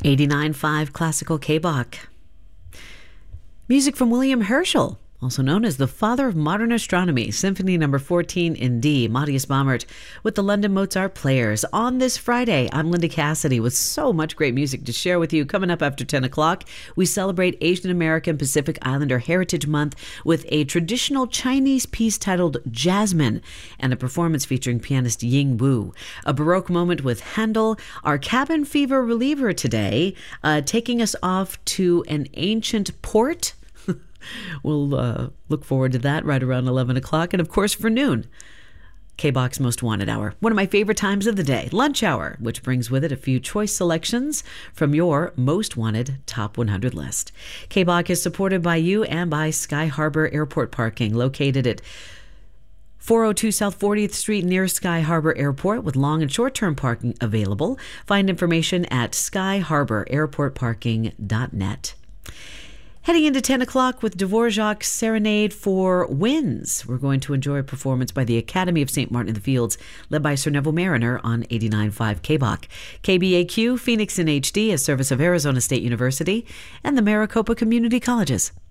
89.5 Classical K-Bach. Music from William Herschel, also known as the father of modern astronomy, Symphony No. 14 in D, Matthias Baumert, with the London Mozart Players. On this Friday, I'm Linda Cassidy with so much great music to share with you. Coming up after 10 o'clock, we celebrate Asian American Pacific Islander Heritage Month with a traditional Chinese piece titled Jasmine and a performance featuring pianist Ying Wu. A Baroque moment with Handel. Our cabin fever reliever today, taking us off to an ancient port. We'll look forward to that right around 11 o'clock. And of course, for noon, K-Bach's Most Wanted Hour. One of my favorite times of the day, lunch hour, which brings with it a few choice selections from your Most Wanted Top 100 list. K-Bach is supported by you and by Sky Harbor Airport Parking, located at 402 South 40th Street near Sky Harbor Airport, with long and short-term parking available. Find information at skyharbor.airportparking.net. Heading into 10 o'clock with Dvorak's Serenade for Winds. We're going to enjoy a performance by the Academy of St. Martin in the Fields, led by Sir Neville Mariner on 89.5 K-Bach. KBAQ, Phoenix in HD, a service of Arizona State University and the Maricopa Community Colleges.